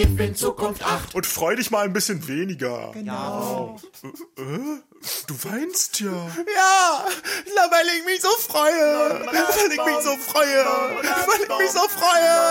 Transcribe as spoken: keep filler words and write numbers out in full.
In Zukunft acht. Und freu dich mal ein bisschen weniger. Genau. Äh, äh, du weinst ja. Ja, weil ich mich so freue. Weil ich mich so freue. Weil ich mich so freue.